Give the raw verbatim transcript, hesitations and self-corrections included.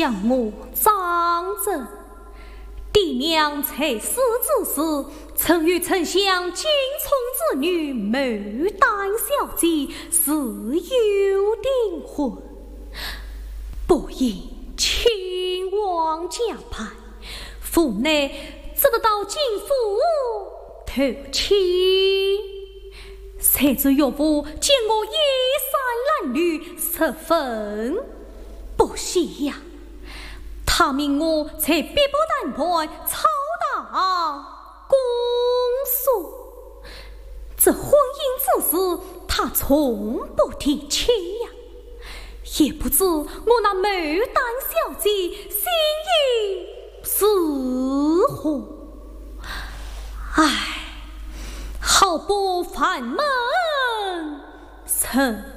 向我张着。爹娘才死之时，曾与丞相金聪之女牡丹小姐是有订婚，不因亲王家派，府内只得到金府投亲。谁知岳父见我衣衫褴褛，十分不喜呀。他命我在必不单派操打公诉，这婚姻之事他从不提起呀。也不知我那牡丹小姐心意是何。唉，好不烦闷，成